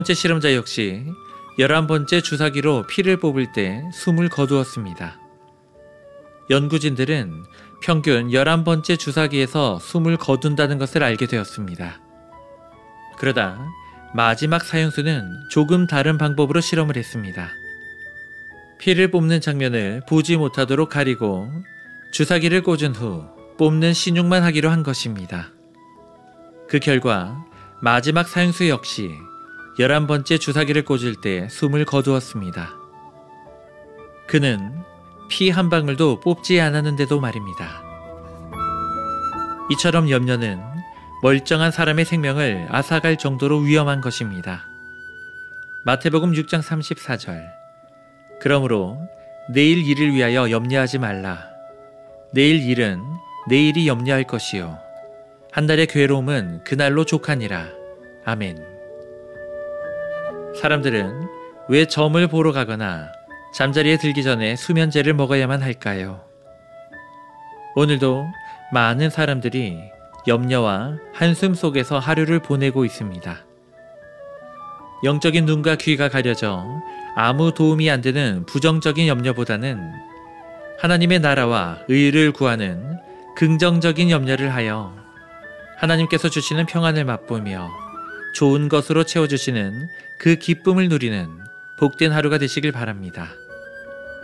번째 실험자 역시 11번째 주사기로 피를 뽑을 때 숨을 거두었습니다. 연구진들은 평균 11번째 주사기에서 숨을 거둔다는 것을 알게 되었습니다. 그러다 마지막 사형수는 조금 다른 방법으로 실험을 했습니다. 피를 뽑는 장면을 보지 못하도록 가리고 주사기를 꽂은 후 뽑는 신용만 하기로 한 것입니다. 그 결과 마지막 사형수 역시 11번째 주사기를 꽂을 때 숨을 거두었습니다. 그는 피 한 방울도 뽑지 않았는데도 말입니다. 이처럼 염려는 멀쩡한 사람의 생명을 앗아갈 정도로 위험한 것입니다. 마태복음 6장 34절. 그러므로 내일 일을 위하여 염려하지 말라. 내일 일은 내일이 염려할 것이요 한 달의 괴로움은 그날로 족하니라. 아멘. 사람들은 왜 점을 보러 가거나 잠자리에 들기 전에 수면제를 먹어야만 할까요? 오늘도 많은 사람들이 염려와 한숨 속에서 하루를 보내고 있습니다. 영적인 눈과 귀가 가려져 아무 도움이 안 되는 부정적인 염려보다는 하나님의 나라와 의를 구하는 긍정적인 염려를 하여 하나님께서 주시는 평안을 맛보며 좋은 것으로 채워주시는 그 기쁨을 누리는 복된 하루가 되시길 바랍니다.